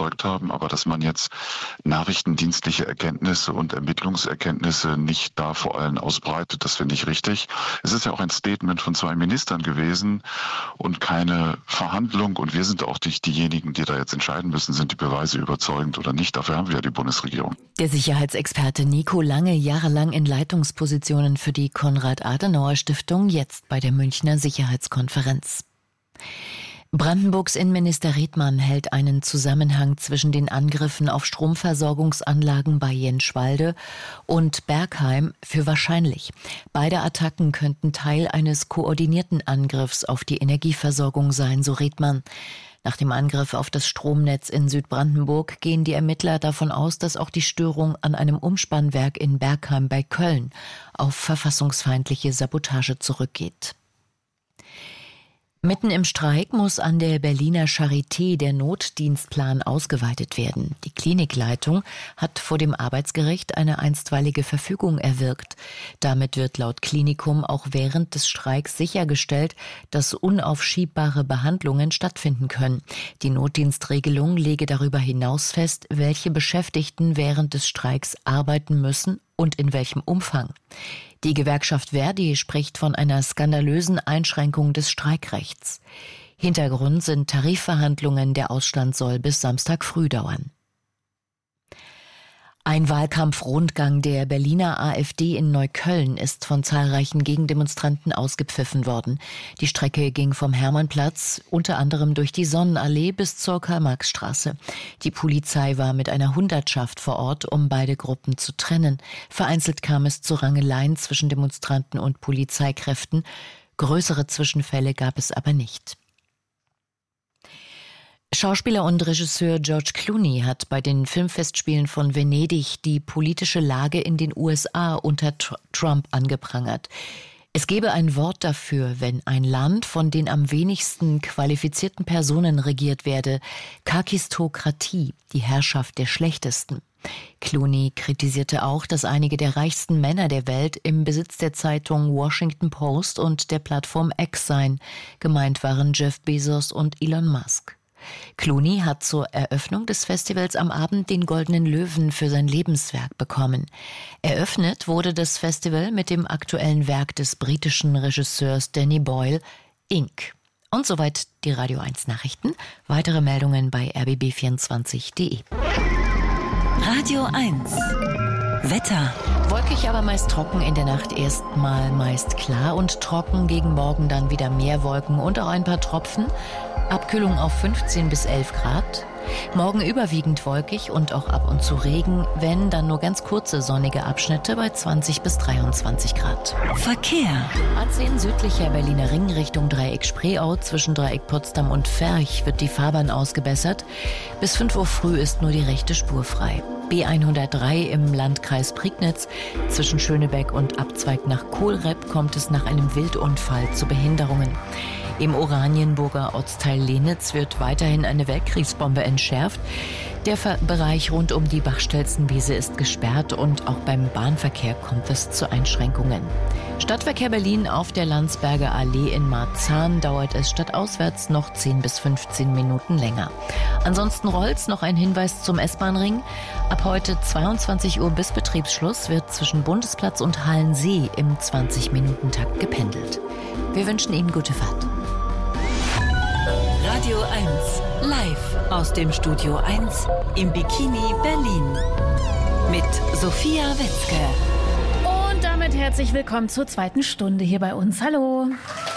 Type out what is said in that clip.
überzeugt haben, aber dass man jetzt nachrichtendienstliche Erkenntnisse und Ermittlungserkenntnisse nicht da vor allem ausbreitet, das finde ich richtig. Es ist ja auch ein Statement von 2 Ministern gewesen und keine Verhandlung, und wir sind auch nicht diejenigen, die da jetzt entscheiden müssen, sind die Beweise überzeugend oder nicht. Dafür haben wir ja die Bundesregierung. Der Sicherheitsexperte Nico Lange, jahrelang in Leitungspositionen für die Konrad-Adenauer-Stiftung, jetzt bei der Münchner Sicherheitskonferenz. Brandenburgs Innenminister Redmann hält einen Zusammenhang zwischen den Angriffen auf Stromversorgungsanlagen bei Jenschwalde und Bergheim für wahrscheinlich. Beide Attacken könnten Teil eines koordinierten Angriffs auf die Energieversorgung sein, so Redmann. Nach dem Angriff auf das Stromnetz in Südbrandenburg gehen die Ermittler davon aus, dass auch die Störung an einem Umspannwerk in Bergheim bei Köln auf verfassungsfeindliche Sabotage zurückgeht. Mitten im Streik muss an der Berliner Charité der Notdienstplan ausgeweitet werden. Die Klinikleitung hat vor dem Arbeitsgericht eine einstweilige Verfügung erwirkt. Damit wird laut Klinikum auch während des Streiks sichergestellt, dass unaufschiebbare Behandlungen stattfinden können. Die Notdienstregelung lege darüber hinaus fest, welche Beschäftigten während des Streiks arbeiten müssen und in welchem Umfang. Die Gewerkschaft Verdi spricht von einer skandalösen Einschränkung des Streikrechts. Hintergrund sind Tarifverhandlungen, der Ausstand soll bis Samstag früh dauern. Ein Wahlkampfrundgang der Berliner AfD in Neukölln ist von zahlreichen Gegendemonstranten ausgepfiffen worden. Die Strecke ging vom Hermannplatz unter anderem durch die Sonnenallee bis zur Karl-Marx-Straße. Die Polizei war mit einer Hundertschaft vor Ort, um beide Gruppen zu trennen. Vereinzelt kam es zu Rangeleien zwischen Demonstranten und Polizeikräften. Größere Zwischenfälle gab es aber nicht. Schauspieler und Regisseur George Clooney hat bei den Filmfestspielen von Venedig die politische Lage in den USA unter Trump angeprangert. Es gebe ein Wort dafür, wenn ein Land von den am wenigsten qualifizierten Personen regiert werde: Kakistokratie, die Herrschaft der Schlechtesten. Clooney kritisierte auch, dass einige der reichsten Männer der Welt im Besitz der Zeitung Washington Post und der Plattform X seien. Gemeint waren Jeff Bezos und Elon Musk. Clooney hat zur Eröffnung des Festivals am Abend den Goldenen Löwen für sein Lebenswerk bekommen. Eröffnet wurde das Festival mit dem aktuellen Werk des britischen Regisseurs Danny Boyle, Ink. Und soweit die Radio 1 Nachrichten. Weitere Meldungen bei rbb24.de. Radio 1 Wetter. Wolkig, aber meist trocken, in der Nacht erstmal meist klar und trocken, gegen Morgen dann wieder mehr Wolken und auch ein paar Tropfen. Abkühlung auf 15 bis 11 Grad. Morgen überwiegend wolkig und auch ab und zu Regen, wenn dann nur ganz kurze sonnige Abschnitte bei 20 bis 23 Grad. Verkehr. A10 südlicher Berliner Ring Richtung Dreieck Spreeau, zwischen Dreieck Potsdam und Ferch wird die Fahrbahn ausgebessert. Bis 5 Uhr früh ist nur die rechte Spur frei. B103 im Landkreis Prignitz, zwischen Schönebeck und Abzweig nach Kohlrepp kommt es nach einem Wildunfall zu Behinderungen. Im Oranienburger Ortsteil Lenitz wird weiterhin eine Weltkriegsbombe entschärft. Der Bereich rund um die Bachstelzenwiese ist gesperrt und auch beim Bahnverkehr kommt es zu Einschränkungen. Stadtverkehr Berlin auf der Landsberger Allee in Marzahn dauert es stadtauswärts noch 10 bis 15 Minuten länger. Ansonsten rollt's. Noch ein Hinweis zum S-Bahn-Ring. Ab heute 22 Uhr bis Betriebsschluss wird zwischen Bundesplatz und Hallensee im 20-Minuten-Takt gependelt. Wir wünschen Ihnen gute Fahrt. Radio 1 live aus dem Studio 1 im Bikini Berlin mit Sophia Wetzke. Und damit herzlich willkommen zur zweiten Stunde hier bei uns. Hallo.